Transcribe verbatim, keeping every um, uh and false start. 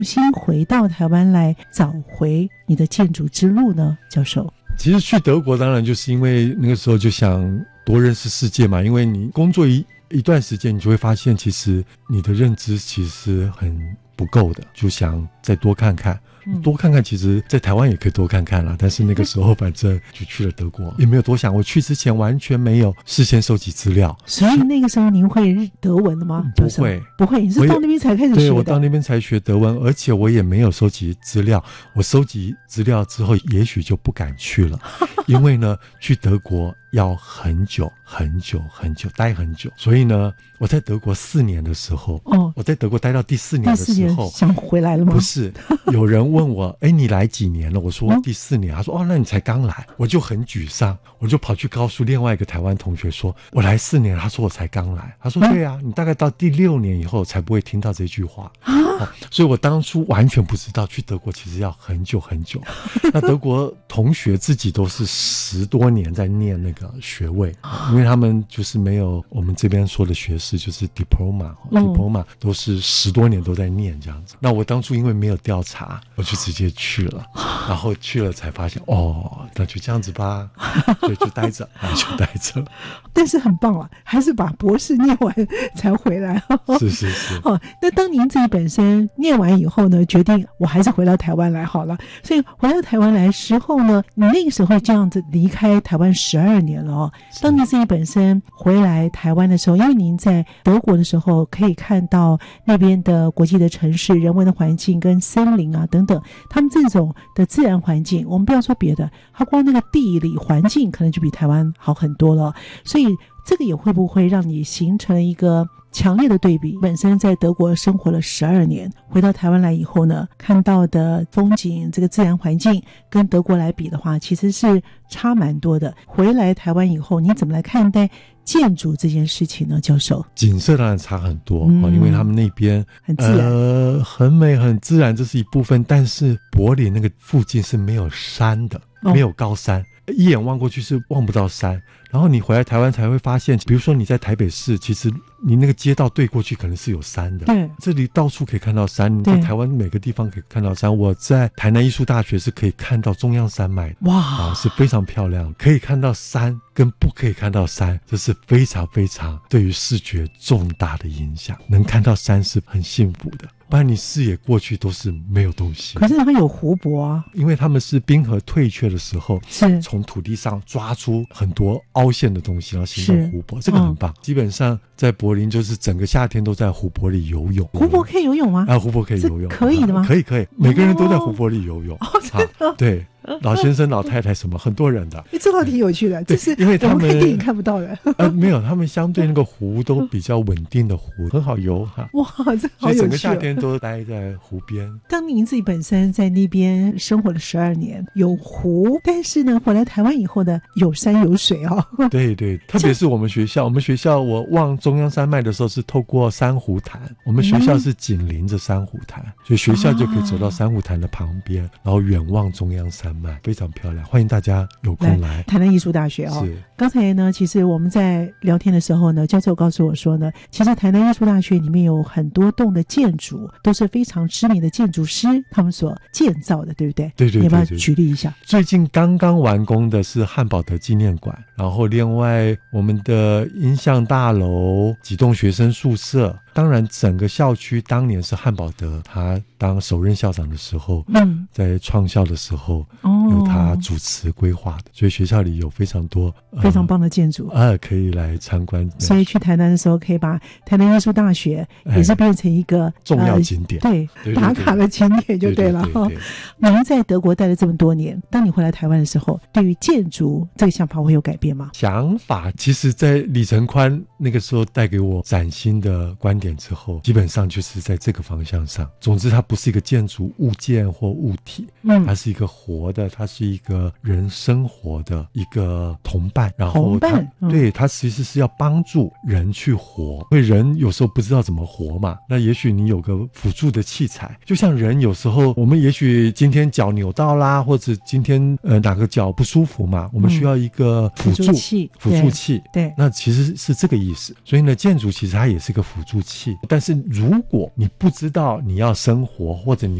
心回到台湾来找回你的建筑之路呢，教授？ 其实去德国当然就是因为那个时候就想多认识世界嘛，因为你工作一一段时间，你就会发现其实你的认知其实很不够的，就想再多看看。多看看，其实在台湾也可以多看看啦，但是那个时候反正就去了德国，也没有多想。我去之前完全没有事先收集资料， 所以那个时候您会德文的吗？ 不会， 不会，你是到那边才开始学的？ 对，我到那边才学德文，而且我也没有收集资料。我收集资料之后，也许就不敢去了，因为呢，去德国要很久很久很久，待很久。所以呢，我在德国四年的时候，哦，我在德国待到第四年的时候， 想回来了吗？ 不是，有人问我，哎，你来几年了？我说第四年。他说，哦，那你才刚来。我就很沮丧，我就跑去告诉另外一个台湾同学说，我来四年。他说我才刚来。他说，对啊，你大概到第六年以后才不会听到这句话。哦，所以我当初完全不知道去德国其实要很久很久。那德国同学自己都是十多年在念那个学位，因为他们就是没有我们这边说的学士，就是 diploma， diploma 都是十多年都在念这样子。那我当初因为没有调查，我就直接去了，然后去了才发现，哦，那就这样子吧，所以就待着，那就待着。 但是很棒了，还是把博士念完才回来。 是是是。 哦，那当您自己本身念完以后呢，决定我还是回到台湾来好了。所以回到台湾来时候呢，你那个时候这样子离开台湾十二年了哦。当你自己本身回来台湾的时候，因为您在德国的时候可以看到那边的国际的城市、人文的环境跟森林啊等等，他们这种的自然环境，我们不要说别的，它光那个地理环境可能就比台湾好很多了。所以这个也会不会让你形成了一个强烈的对比？本身在德国生活了十二年，回到台湾来以后呢，看到的风景，这个自然环境跟德国来比的话，其实是差蛮多的。回来台湾以后，你怎么来看待建筑这件事情呢，教授？景色当然差很多，嗯，因为他们那边很自然， 呃，很美很自然，这是一部分。但是柏林那个附近是没有山的，没有高山，哦，一眼望过去是望不到山。然后你回来台湾才会发现，比如说你在台北市，其实你那个街道对过去可能是有山的， 对， 这里到处可以看到山，你在台湾每个地方可以看到山。我在台南艺术大学是可以看到中央山脉的， 哇， 啊，是非常漂亮，可以看到山跟不可以看到山，这是非常非常对于视觉重大的影响。能看到山是很幸福的，不然你视野过去都是没有东西。 可是它有湖泊啊， 因为他们是冰河退却的时候， 是从土地上抓出很多凹陷的东西，然后形成湖泊，这个很棒，嗯。基本上在柏林就是整个夏天都在湖泊里游泳。 湖泊可以游泳吗？ 啊，湖泊可以游泳， 可以的吗？ 啊，可以可以，每个人都在湖泊里游泳。哦，真的？啊，对。老先生老太太什么很多人的， 这倒挺有趣的，就是因为他们看电影看不到的。 呃，没有，他们相对那个湖都比较稳定的湖，很好游哈。 哇，这好有趣， 所以整个夏天都待在湖边。 当您自己本身在那边生活了十二年，有湖，但是呢，回来台湾以后呢，有山有水哦。 对对，特别是我们学校，我们学校我望中央山脉的时候是透过珊瑚潭，我们学校是紧邻着珊瑚潭，嗯，所以学校就可以走到珊瑚潭的旁边，然后远望中央山脉，非常漂亮。欢迎大家有空来, 来台南艺术大学哦。刚才呢，其实我们在聊天的时候呢，教授告诉我说呢，其实台南艺术大学里面有很多栋的建筑都是非常知名的建筑师他们所建造的，对不对？ 对对对对， 你要不要举例一下？ 最近刚刚完工的是汉堡德纪念馆，然后另外我们的音像大楼、几栋学生宿舍。当然整个校区当年是汉堡德他当首任校长的时候，嗯，在创校的时候，哦，由他主持规划的，所以学校里有非常多、 呃、非常棒的建筑啊，可以来参观。 所以去台南的时候可以把台南艺术大学也是变成一个、哎、 重要景点、 呃、对, 对, 对, 对打卡的景点就对了。您在德国待了这么多年，当你回来台湾的时候，对于建筑这个想法会有改变吗？ 想法其实在李承宽那个时候带给我崭新的观点之后，基本上就是在这个方向上。总之它不是一个建筑物件或物体，嗯，它是一个活的，它它是一个人生活的一个同伴，然后它同伴、嗯、 对它其实是要帮助人去活，因为人有时候不知道怎么活嘛，那也许你有个辅助的器材，就像人有时候我们也许今天脚扭到啦，或者今天呃哪个脚不舒服嘛，我们需要一个辅助、 嗯、辅助器， 辅助器， 对， 那其实是这个意思。所以呢，建筑其实它也是个辅助器，但是如果你不知道你要生活，或者你